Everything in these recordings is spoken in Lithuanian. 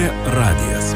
radijas.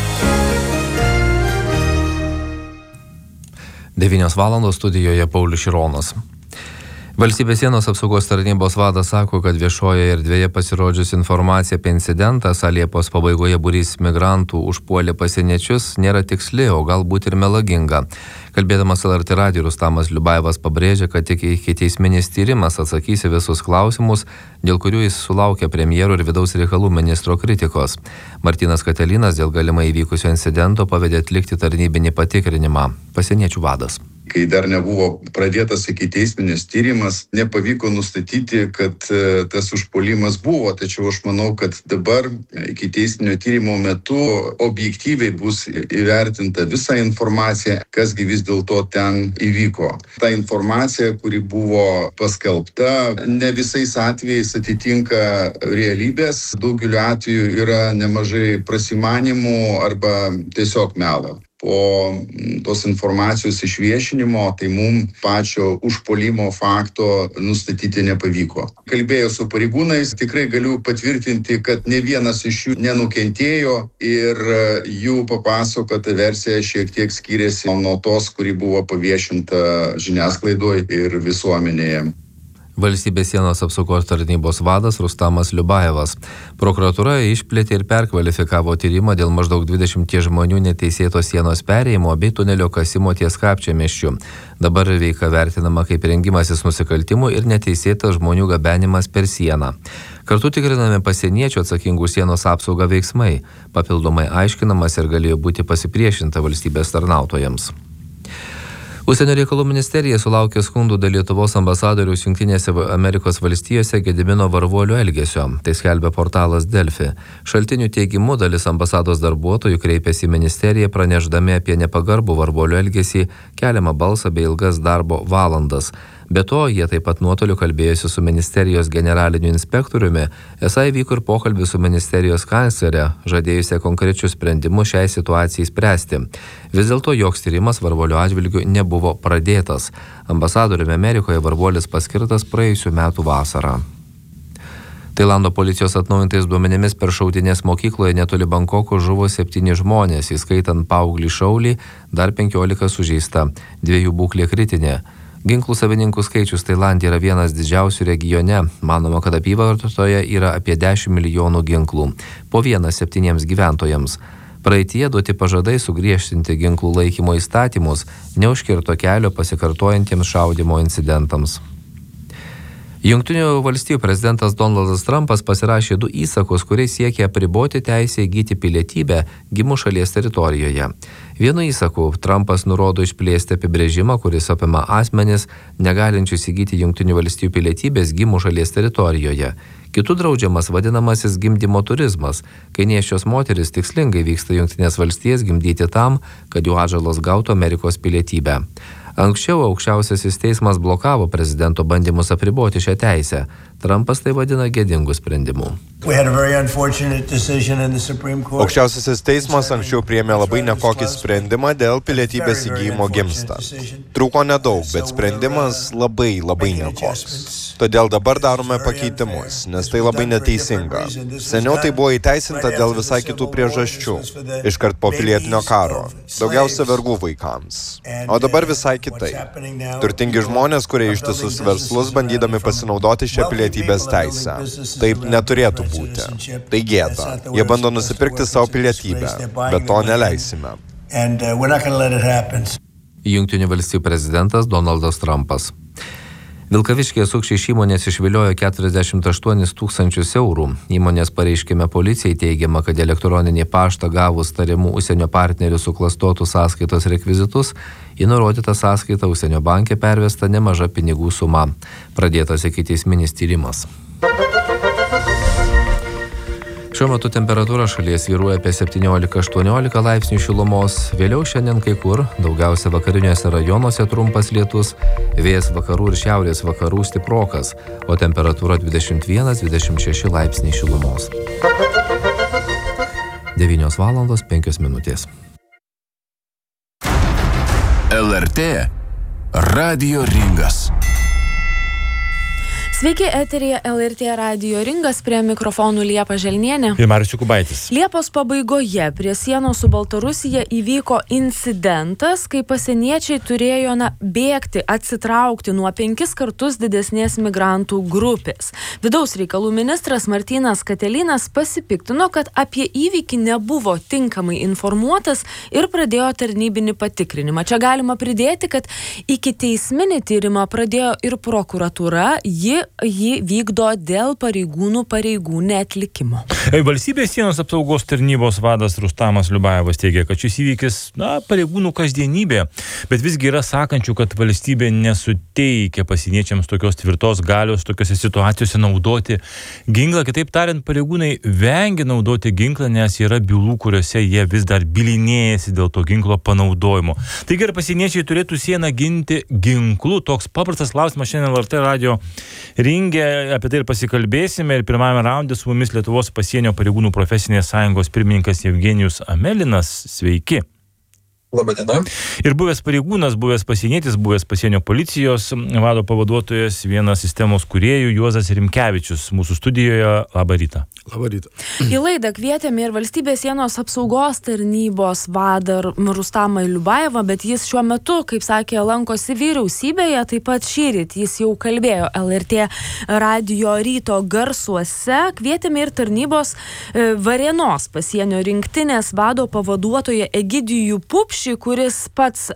9:00 studijoje Paulius Šironas. Valstybės sienos apsaugos tarnybos vadas sako, kad viešojoje erdvėje pasirodžius informacija apie incidentą, Liepos pabaigoje būrys migrantų užpuolė pasieniečius, nėra tiksli, o galbūt ir melaginga. Kalbėdamas LRT radijui, Rustamas Liubajevas pabrėžė, kad tik ikiteisminis tyrimas atsakys į visus klausimus, dėl kurių jis sulaukė premjero ir vidaus reikalų ministro kritikos. Martynas Katelinas dėl galimai įvykusio incidento pavedė atlikti tarnybinį patikrinimą. Pasieniečių vadas. Kai dar nebuvo pradėtas ikiteisminis tyrimas, nepavyko nustatyti, kad tas užpuolimas buvo. Tačiau aš manau, kad dabar ikiteisminio tyrimo metu objektyviai bus įvertinta visa informacija, kasgi vis dėlto ten įvyko. Ta informacija, kuri buvo paskelbta, ne visais atvejais atitinka realybės. Daugeliu atveju yra nemažai prasimanimų arba tiesiog melo. Po tos informacijos išviešinimo, tai mums pačio užpuolimo fakto nustatyti nepavyko. Kalbėjau su pareigūnais, tikrai galiu patvirtinti, kad ne vienas iš jų nenukentėjo ir jų papasakota versija šiek tiek skiriasi nuo tos, kuri buvo paviešinta žiniasklaidoje ir visuomenėje. Valstybės sienos apsaugos tarnybos vadas Rustamas Liubajevas. Prokuratūra išplėtė ir perkvalifikavo tyrimą dėl maždaug 20 žmonių neteisėto sienos perėjimo bei tunelio kasimo ties Kapčiamiesčiu. Dabar veika vertinama kaip rengimasis nusikaltimų ir neteisėtas žmonių gabenimas per sieną. Kartu tikrinami pasieniečių atsakingų sienos apsaugą veiksmai. Papildomai aiškinamas ir galėjo būti pasipriešinta valstybės tarnautojams. Užsienio reikalų ministerija sulaukė skundų dėl Lietuvos ambasadoriaus Jungtinėse Amerikos valstijose Gedimino Varvuolio elgesio. Tai skelbia portalas Delfi. Šaltinių teigimu dalis ambasados darbuotojų kreipėsi į ministeriją pranešdami apie nepagarbų Varvuolio elgesį, keliamą balsą bei ilgas darbo valandas. Be to, jie taip pat nuotoliu kalbėjosi su ministerijos generaliniu inspektoriumi, esą įvyko ir pokalbis su ministerijos kanclerė, žadėjusia konkrečius sprendimus šiai situacijai spręsti. Vis dėlto joks tyrimas Varvuolio atžvilgiu nebuvo pradėtas. Ambasadoriumi Amerikoje Varvuolis paskirtas praėjusių metų vasarą. Tailando policijos atnaujintais duomenimis per šaudynes mokykloje netoli Bankoko žuvo 7 žmonės, įskaitant paauglį šaulį, dar 15 sužeista, 2 būklė kritinė. Ginklų savininkų skaičius Tailande yra vienas didžiausių regione. Manoma, kad apyvartoje yra apie 10 milijonų ginklų, po 1 gyventojams. Praeityje duoti pažadai sugriežtinti ginklų laikymo įstatymus neužkirto kelio pasikartojantiems šaudymo incidentams. Jungtinių valstijų prezidentas Donaldas Trumpas pasirašė 2 įsakus, kuriais siekia apriboti teisę įgyti pilietybę gimus šalies teritorijoje. Vienu įsaku Trumpas nurodo išplėsti apibrėžimą, kuris apima asmenis, negalinčius įgyti Jungtinių valstijų pilietybės gimus šalies teritorijoje. Kitu draudžiamas vadinamasis gimdymo turizmas, kai nėščios moteris tikslingai vyksta Jungtinės valstijas gimdyti tam, kad jų atžalos gautų Amerikos pilietybę. Anksčiau aukščiausiasis teismas blokavo prezidento bandymus apriboti šią teisę. Trumpas tai vadina gėdingu sprendimu. Aukščiausiasis teismas anksčiau priėmė labai nekokį sprendimą dėl pilietybės įgyjimo gimstant. Trūko nedaug, bet sprendimas labai nekoks. Todėl dabar darome pakeitimus, nes tai labai neteisinga. Seniau tai buvo įteisinta dėl visai kitų priežasčių. Iškart po pilietinio karo. Daugiausia vergų vaikams. O dabar visai kitaip. Turtingi žmonės, kurie ištisus verslus bandydami pasinaudoti šią pilietybės teisę. Taip neturėtų būti. Tai gėda. Jie bando nusipirkti savo pilietybę, bet to neleisime. Jungtinių valstijų prezidentas Donaldas Trumpas. Vilkaviškyje sukčiai iš įmonės išviliojo 48 000 eurų. Įmonės pareiškime policijai teigiama, kad elektroninį paštą gavus tariamų užsienio partnerių suklastotų sąskaitos rekvizitus, į nurodytą sąskaitą užsienio banke pervesta nemaža pinigų suma. Pradėtas ikiteisminis tyrimas. Šiuo metu temperatūra šalies vyruoja apie 17-18 laipsnių šilumos. Vėliau šiandien kai kur, daugiausia vakariniuose rajonuose trumpas lietus, vėjas vakarų ir šiaurės vakarų stiprokas, o temperatūra 21-26 laipsniai šilumos. 9:05. LRT Radio Ringas. Sveiki, eteryje LRT radijo Ringas, prie mikrofonų Liepa Želnienė. Ir Marius Jokubaitis. Liepos pabaigoje prie sienos su Baltarusija įvyko incidentas, kai pasieniečiai turėjo bėgti, atsitraukti nuo 5 kartus didesnės migrantų grupės. Vidaus reikalų ministras Martynas Katelinas pasipiktino, kad apie įvykį nebuvo tinkamai informuotas ir pradėjo tarnybinį patikrinimą. Čia galima pridėti, kad ikiteisminį tyrimą pradėjo ir prokuratūra, jį vykdo dėl pareigų neatlikimo. Valstybės sienos apsaugos tarnybos vadas Rustamas Liubajevas teigia, kad šis įvykis, pareigūnų kasdienybė, bet visgi yra sakančių, kad valstybė nesuteikia pasieniečiams tokios tvirtos galios, tokiose situacijose naudoti ginklą. Kitaip tariant, pareigūnai vengia naudoti ginklą, nes yra bylų, kuriuose jie vis dar bylinėjasi dėl to ginklo panaudojimo. Taigi, ar pasieniečiai turėtų sieną ginti ginklu? Toks paprastas klausimas šiandien LRT radio Ringe, apie tai ir pasikalbėsime. Ir pirmajame raunde su mumis Lietuvos pasienio pareigūnų profesinės sąjungos pirmininkas Evgenijus Amelinas. Sveiki. Labadiena. Ir buvęs pareigūnas, buvęs pasienietis, buvęs pasienio policijos vado pavaduotojas, vienas sistemos kūrėjų Juozas Rimkevičius mūsų studijoje. Labą rytą. Labą rytą. Į laidą kvietėme ir valstybės sienos apsaugos tarnybos vadą Rustamą Liubajevą, bet jis šiuo metu, kaip sakė, lankosi vyriausybėje, taip pat šįryt jis jau kalbėjo LRT radijo ryto garsuose. Kvietėme ir tarnybos Varėnos pasienio rinktinės vado pavaduotoją Egidijų Pupšį, kuris pats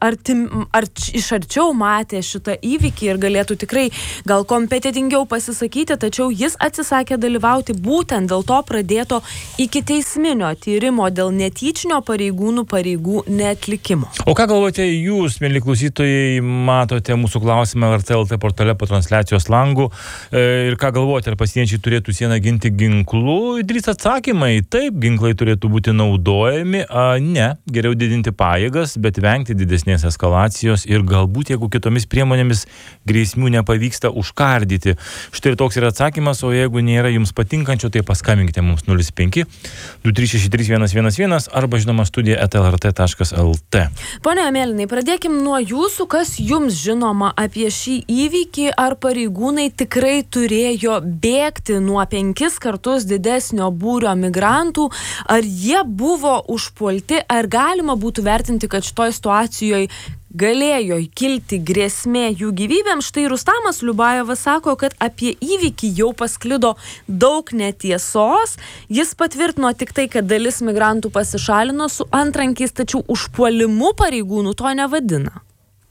iš arčiau matė šitą įvykį ir galėtų tikrai gal kompetentingiau pasisakyti, tačiau jis atsisakė dalyvauti būtent dėl to pradėto ikiteisminio tyrimo dėl netyčinio pareigų neatlikimo. O ką galvojate jūs, mieli klausytojai, matote mūsų klausimą LRT portale po transliacijos langų ir ką galvojate, ar pasieniečiai turėtų sieną ginti ginklu? 3 atsakymai: taip, ginklai turėtų būti naudojami, ne, geriau didinti pajėgas, bet vengti didesnės eskalacijos ir galbūt, jeigu kitomis priemonėmis grėsmių nepavyksta užkardyti. Štai toks yra atsakymas, o jeigu nėra jums patinkančio, tai paskambinkite mums 05 2363 111 arba žinoma studija@lrt.lt. Pone Amelinai, pradėkim nuo jūsų, kas jums žinoma apie šį įvykį, ar pareigūnai tikrai turėjo bėgti nuo 5 kartus didesnio būrio migrantų, ar jie buvo užpuolti, ar galima būtų vertinti, kad šitoj situacijoje galėjo kilti grėsmė jų gyvybėms. Štai Rustamas Liubajevas sako, kad apie įvykį jau pasklido daug netiesos. Jis patvirtino tik tai, kad dalis migrantų pasišalino su antrankiais, tačiau užpuolimu pareigūnų to nevadina.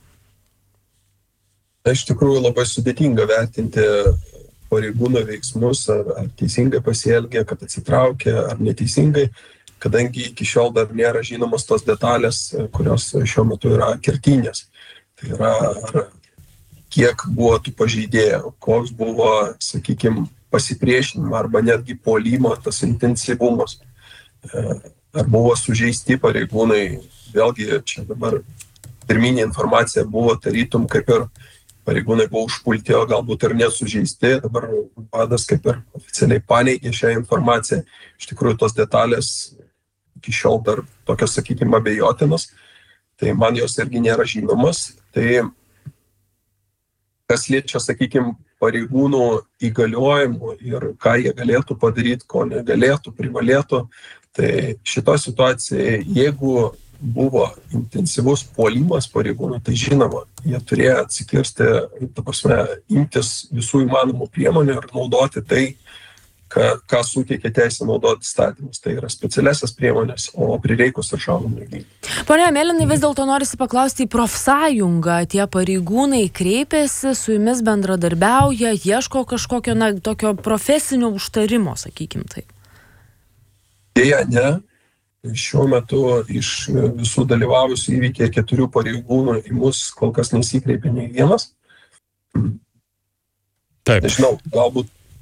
Iš tikrųjų labai sudėtinga vertinti pareigūno veiksmus, ar teisingai pasielgė, kad atsitraukė, ar neteisingai, kadangi iki šiol dar nėra žinomos tos detalės, kurios šiuo metu yra kertinės. Tai yra, kiek buvo tų pažeidėjų, koks buvo, sakykime, pasipriešinimo arba netgi puolimo tas intensyvumas. Ar buvo sužeisti pareigūnai, vėlgi čia dabar pirminė informacija buvo tarytum, kaip ir pareigūnai buvo užpulti, o galbūt ir nesužeisti. Dabar vadas kaip ir oficialiai paneigė šią informaciją. Iš tikrųjų, tos detalės iki šiol dar tokios, sakykime, abejotinos. Tai man jos irgi nėra žinomas. Tai kas liečia, sakykime, pareigūnų įgaliojimų ir ką jie galėtų padaryti, ko negalėtų, privalėtų. Tai šito situacija, jeigu buvo intensyvus puolimas pareigūnų, tai žinoma, jie turėjo atsikirsti, imtis visų įmanomų priemonių ir naudoti tai, ką suteikia teisė naudoti įstatymus. Tai yra specialiasias priemonės, o prireikus ir šaunamąjį ginklą. Pone Amelinai, vis dėlto norisi paklausti į profsąjungą. Tie pareigūnai kreipiasi, su jumis bendradarbiauja, ieško kažkokio tokio profesinio užtarimo, sakykim tai. Deja, ne. Šiuo metu iš visų dalyvavusių įvykiai 4 pareigūnų į mus kol kas nesikreipė nei vienas. Taip. Nežinau, galbūt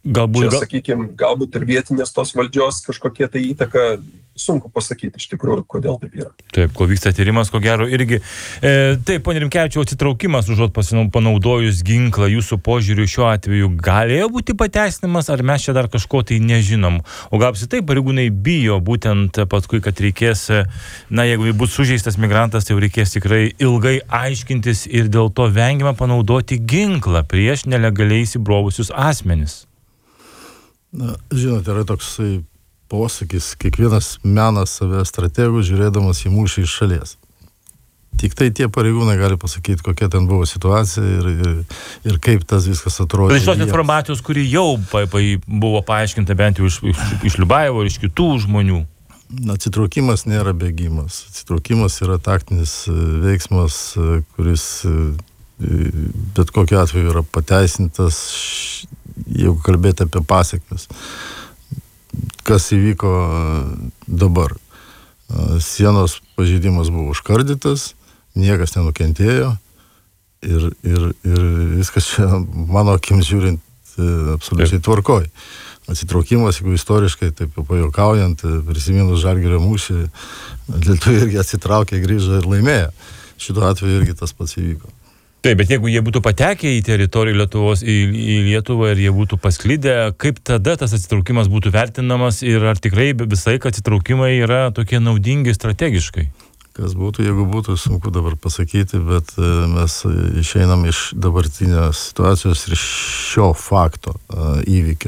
Čia, sakykime, galbūt ir vietinės tos valdžios kažkokie tai įtaka, sunku pasakyti iš tikrųjų, kodėl taip yra. Taip, kol vyksta tyrimas, ko gero irgi. Taip, ponė Rimkevičiau, atsitraukimas užuot panaudojus ginklą jūsų požiūriu šiuo atveju galėjo būti pateisinimas, ar mes čia dar kažko tai nežinom? O gal apsitai pareigūnai bijo būtent paskui, kad reikės, jeigu bus sužeistas migrantas, tai jau reikės tikrai ilgai aiškintis ir dėl to vengiama panaudoti ginklą prieš nelegaliai įsibrovusius asmenis. Žinote, yra toksai posakis, kiekvienas menas save strategų žiūrėdamas į mūšį iš šalies. Tik tai tie pareigūnai gali pasakyti, kokia ten buvo situacija ir kaip tas viskas atrodė. Iš tos informacijos, kuri jau buvo paaiškinta bent jau iš Liubajevo ir iš kitų žmonių. Atsitraukimas nėra bėgimas. Atsitraukimas yra taktinis veiksmas, kuris bet kokiu atveju yra pateisintas, jeigu kalbėti apie pasekmes. Kas įvyko dabar? Sienos pažeidimas buvo užkardytas, niekas nenukentėjo ir viskas čia, mano akims žiūrint, absoliučiai tvarkoj. Atsitraukimas, jeigu istoriškai, taip pajuokaujant, prisiminus Žalgirio mūšį, lietuviai irgi atsitraukė, grįžo ir laimėjo. Šituo atveju irgi tas pats įvyko. Taip, bet jeigu jie būtų patekę į teritoriją Lietuvos, į Lietuvą ir jie būtų pasklidę, kaip tada tas atsitraukimas būtų vertinamas ir ar tikrai visai, kad atsitraukimai yra tokie naudingi strategiškai? Kas būtų, jeigu būtų, sunku dabar pasakyti, bet mes išeinam iš dabartinės situacijos ir šio fakto įvykio.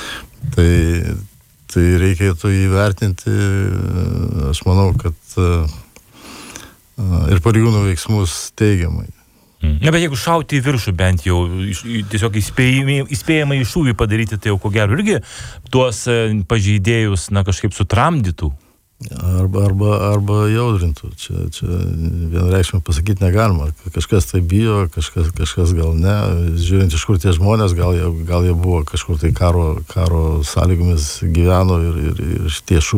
Tai reikėtų įvertinti, aš manau, kad ir pareigūnų veiksmus teigiamai. Bet jeigu šauti į viršų bent jau, tiesiog įspėjamai šūvį padaryti, tai jau ko gero irgi tuos pažeidėjus kažkaip sutramdytų. Arba jaudrintų. Čia vienareikšmiai pasakyti negalima. Kažkas tai bijo, kažkas gal ne. Žiūrint, iš kur tie žmonės, gal jie buvo kažkur tai karo sąlygomis gyveno ir tie šūviai